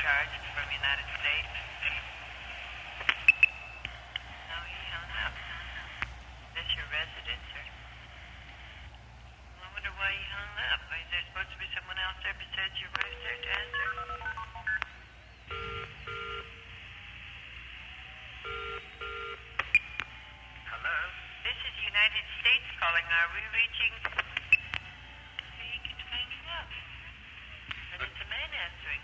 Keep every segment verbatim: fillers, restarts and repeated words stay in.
guitars from the United States. No, he hung up. Is this your residence, sir? I wonder why he hung up. Is there supposed to be someone else there besides your wife there to answer? Hello? This is the United States calling. Are we reaching... He keeps hanging up. And it's a man answering.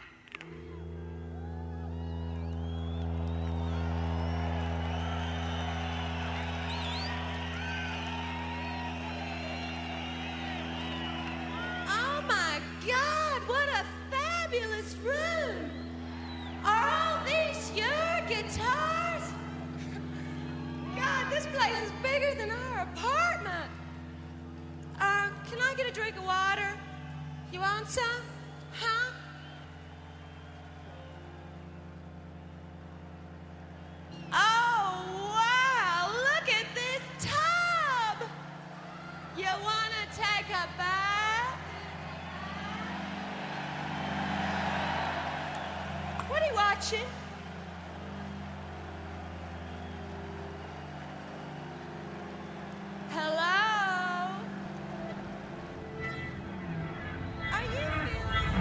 Oh my God, what a fabulous room! Are all these your guitars? God, this place is bigger than our apartment. Uh, can I get a drink of water? You want some? Huh? Oh, wow, look at this tub! You wanna take a bath? What are you watching?